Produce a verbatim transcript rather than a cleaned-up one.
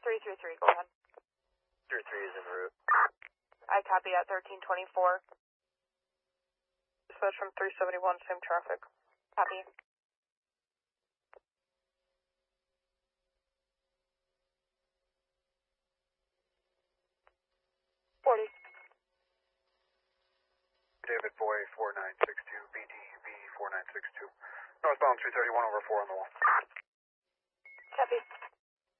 three three three, go ahead. three three is en route. I copy at thirteen twenty-four. Dispatch from three seventy-one, same traffic. Copy. forty. David Boy, four nine six two, B D V four nine six two. Northbound three thirty-one over four on the wall. Copy.